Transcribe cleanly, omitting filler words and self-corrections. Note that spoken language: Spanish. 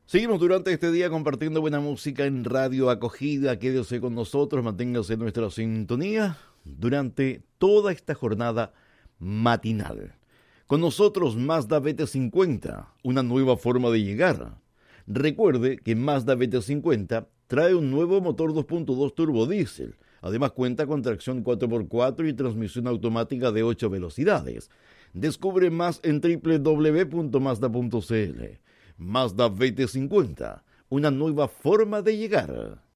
Seguimos durante este día compartiendo buena música en Radio Acogida. Quédese con nosotros, manténgase en nuestra sintonía durante toda esta jornada matinal. Con nosotros Mazda BT50, una nueva forma de llegar. Recuerde que Mazda BT50 trae un nuevo motor 2.2 turbo diésel. Además cuenta con tracción 4x4 y transmisión automática de 8 velocidades. Descubre más en www.mazda.cl. Mazda BT50, una nueva forma de llegar.